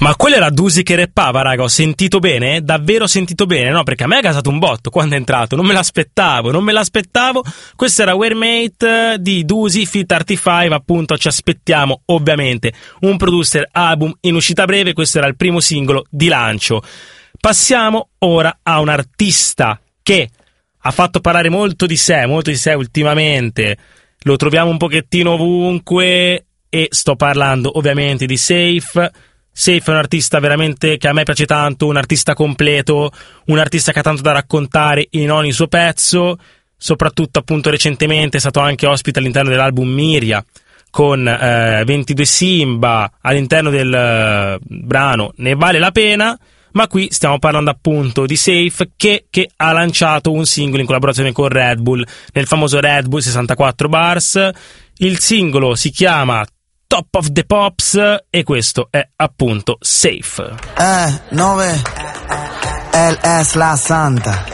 Ma quello era Dusi che rappava, raga, ho sentito bene? Davvero sentito bene, no? Perché a me ha gasato un botto quando è entrato, non me l'aspettavo. Questo era Wearmate di Dusi Fit 35, appunto, ci aspettiamo ovviamente un producer album in uscita breve, questo era il primo singolo di lancio. Passiamo ora a un artista che ha fatto parlare molto di sé ultimamente, lo troviamo un pochettino ovunque e sto parlando ovviamente di Safe. Safe è un artista veramente che a me piace tanto, un artista completo, un artista che ha tanto da raccontare in ogni suo pezzo, soprattutto appunto recentemente è stato anche ospite all'interno dell'album Miria con 22 Simba all'interno del brano Ne vale la pena, ma qui stiamo parlando appunto di Safe che ha lanciato un singolo in collaborazione con Red Bull, nel famoso Red Bull 64 Bars. Il singolo si chiama Top of the Pops e questo è appunto Safe. 9 LS La Santa